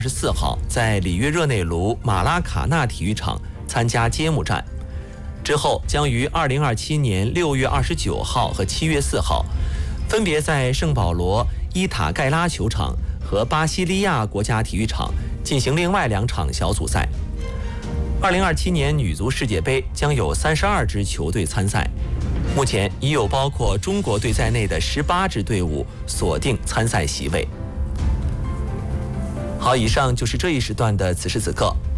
24号在里约热内卢马拉卡纳体育场参加揭幕战，之后将于2027年6月29号和7月4号，分别在圣保罗伊塔盖拉球场和巴西利亚国家体育场进行另外2场小组赛。2027年女足世界杯将有32支球队参赛，目前已有包括中国队在内的18支队伍锁定参赛席位。好，以上就是这一时段的此时此刻。